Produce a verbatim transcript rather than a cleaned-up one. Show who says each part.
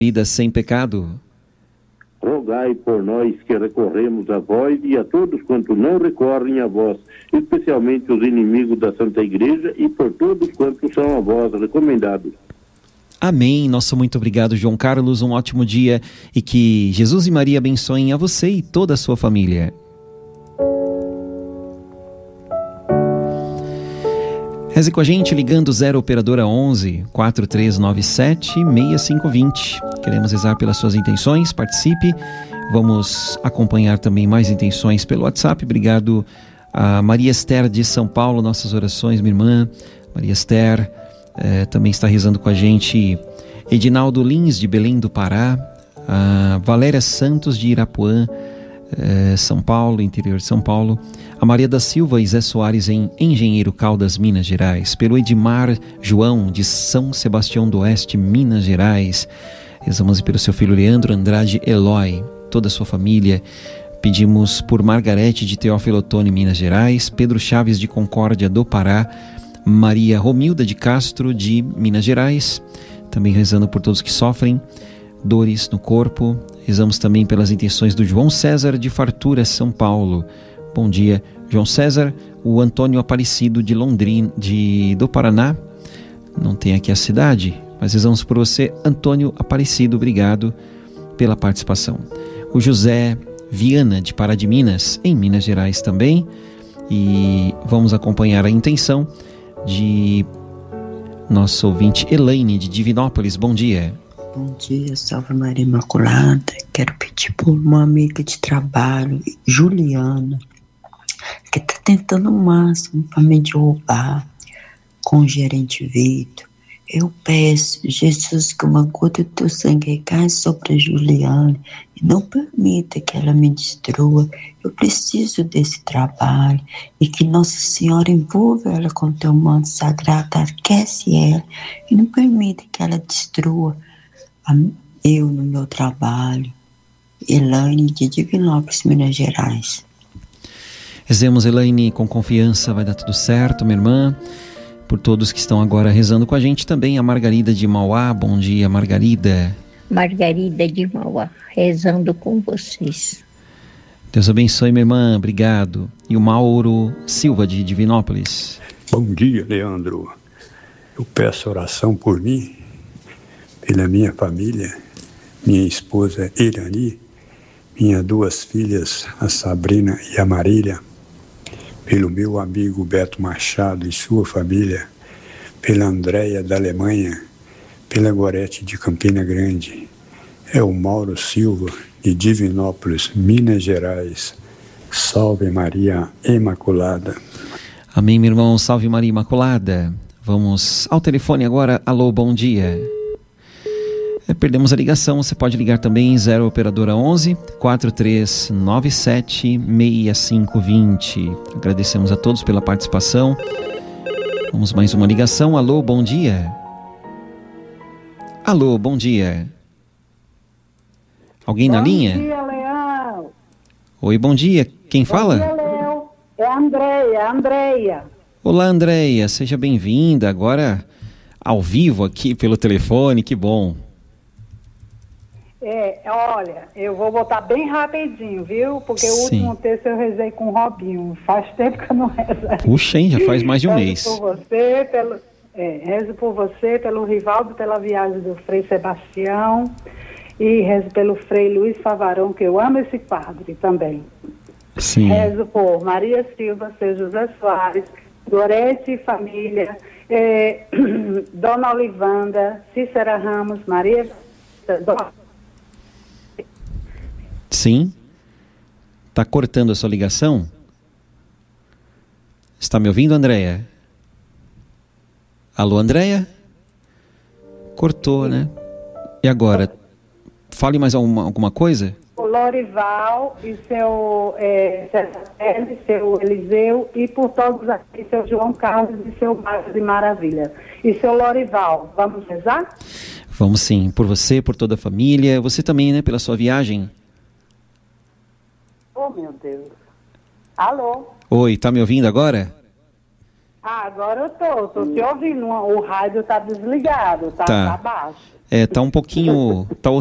Speaker 1: Vida sem pecado.
Speaker 2: Rogai por nós que recorremos a vós e a todos quantos não recorrem a vós, especialmente os inimigos da Santa Igreja e por todos quantos são a vós recomendados.
Speaker 1: Amém. Nosso muito obrigado, João Carlos. Um ótimo dia e que Jesus e Maria abençoem a você e toda a sua família. Reze com a gente ligando zero operadora onze, quatro três nove sete, seis cinco dois zero. Queremos rezar pelas suas intenções, participe. Vamos acompanhar também mais intenções pelo WhatsApp. Obrigado a Maria Esther de São Paulo, nossas orações, minha irmã. Maria Esther eh, também está rezando com a gente. Edinaldo Lins de Belém do Pará. A Valéria Santos de Irapuã, eh, São Paulo, interior de São Paulo. A Maria da Silva e Zé Soares em Engenheiro Caldas, Minas Gerais. Pelo Edmar João de São Sebastião do Oeste, Minas Gerais. Rezamos pelo seu filho Leandro Andrade Eloy, toda a sua família. Pedimos por Margarete de Teófilo Otoni, Minas Gerais. Pedro Chaves de Concórdia do Pará. Maria Romilda de Castro de Minas Gerais. Também rezando por todos que sofrem dores no corpo. Rezamos também pelas intenções do João César de Fartura, São Paulo. Bom dia, João César. O Antônio Aparecido de Londrina, de, do Paraná. Não tem aqui a cidade, mas rezamos por você, Antônio Aparecido. Obrigado pela participação. O José Viana de Pará de Minas, em Minas Gerais também. E vamos acompanhar a intenção de nosso ouvinte Elaine de Divinópolis. Bom dia.
Speaker 3: Bom dia, Salve Maria Imaculada. Quero pedir por uma amiga de trabalho, Juliana, que está tentando o máximo para me derrubar com o gerente Vitor. Eu peço, Jesus, que uma gota do teu sangue caia sobre a Juliana e não permita que ela me destrua. Eu preciso desse trabalho e que Nossa Senhora envolva ela com teu manto sagrado, aquece ela e não permita que ela destrua eu no meu trabalho. Elaine de Divinópolis, Minas Gerais.
Speaker 1: Rezemos, Elaine, com confiança, vai dar tudo certo, minha irmã. Por todos que estão agora rezando com a gente, também a Margarida de Mauá. Bom dia, Margarida.
Speaker 4: Margarida de Mauá, rezando com vocês.
Speaker 1: Deus abençoe, minha irmã, obrigado. E o Mauro Silva de Divinópolis.
Speaker 5: Bom dia, Leandro. Eu peço oração por mim, pela minha família, minha esposa Irani, minhas duas filhas, a Sabrina e a Marília, pelo meu amigo Beto Machado e sua família, pela Andréia da Alemanha, pela Gorete de Campina Grande. É o Mauro Silva de Divinópolis, Minas Gerais. Salve Maria Imaculada.
Speaker 1: Amém, meu irmão. Salve Maria Imaculada. Vamos ao telefone agora. Alô, bom dia. É, perdemos a ligação. Você pode ligar também zero operadora onze, quatro três nove sete, seis cinco dois zero. Agradecemos a todos pela participação. Vamos mais uma ligação. Alô, bom dia. Alô, bom dia. Alguém
Speaker 6: bom
Speaker 1: na linha?
Speaker 6: Bom dia, Leão.
Speaker 1: Oi, bom dia. Quem
Speaker 6: bom
Speaker 1: fala?
Speaker 6: Bom dia, Leão. É a Andréia, Andréia.
Speaker 1: Olá, Andréia. Seja bem-vinda. Agora ao vivo aqui pelo telefone. Que bom.
Speaker 6: É, olha, eu vou botar bem rapidinho, viu? Porque Sim. o último texto eu rezei com o Robinho. Faz tempo que eu não rezo.
Speaker 1: Puxa, hein? Já faz mais de um
Speaker 6: rezo
Speaker 1: mês.
Speaker 6: Por você, pelo, é, rezo por você, pelo Rivaldo, pela viagem do Frei Sebastião. E rezo pelo Frei Luiz Favarão, que eu amo esse padre também.
Speaker 1: Sim.
Speaker 6: Rezo por Maria Silva, seu José Soares, Gorete e família, é, Dona Olivanda, Cícera Ramos, Maria...
Speaker 1: Sim. Está cortando a sua ligação? Está me ouvindo, Andréia? Alô, Andréia? Cortou, né? E agora? Fale mais alguma, alguma coisa?
Speaker 6: O Lorival e seu, é, seu Eliseu e por todos aqui, seu João Carlos e seu Marcos de Maravilha. E seu Lorival, vamos rezar?
Speaker 1: Vamos sim, por você, por toda a família, você também, né, pela sua viagem.
Speaker 6: Oh, meu Deus. Alô?
Speaker 1: Oi, tá me ouvindo agora?
Speaker 6: Ah, agora eu tô, tô te ouvindo. O rádio tá desligado, tá,
Speaker 1: Tá.
Speaker 6: tá baixo.
Speaker 1: É, tá um pouquinho... Tá